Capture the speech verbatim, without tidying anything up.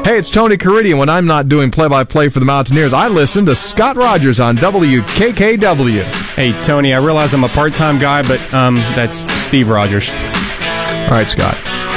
Hey, it's Tony Caridi, and when I'm not doing play-by-play for the Mountaineers, I listen to Scott Rogers on W K K W. Hey, Tony, I realize I'm a part-time guy, but um, that's Steve Rogers. All right, Scott.